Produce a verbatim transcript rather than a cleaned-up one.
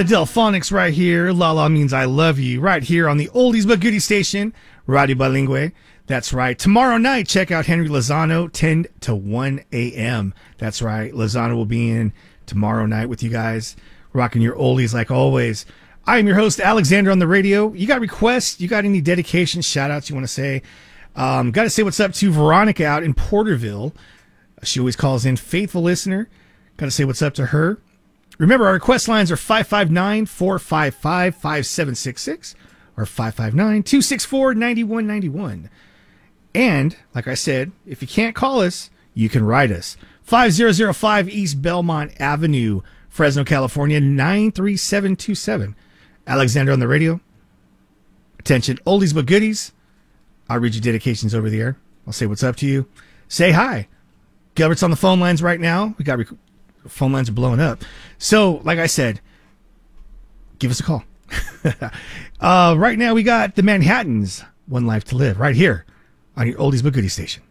The Delphonics right here. La La means I love you. Right here on the Oldies But Goodies station, Radio Bilingue. That's right. Tomorrow night, check out Henry Lozano, ten to one a.m. That's right. Lozano will be in tomorrow night with you guys, rocking your oldies like always. I am your host, Alexander on the radio. You got requests? You got any dedications, shout-outs you want to say? Um, got to say what's up to Veronica out in Porterville. She always calls in, faithful listener. Got to say what's up to her. Remember, our request lines are five five nine, four five five, five seven six six or five five nine, two six four, nine one nine one. And, like I said, if you can't call us, you can write us. five thousand five East Belmont Avenue, Fresno, California, nine three seven two seven. Alexander on the radio. Attention, oldies but goodies. I'll read your dedications over the air. I'll say what's up to you. Say hi. Gilbert's on the phone lines right now. We got rec- phone lines are blowing up. So, like I said, give us a call. uh, right now we got the Manhattans, One Life to Live, right here on your oldies but goodies station.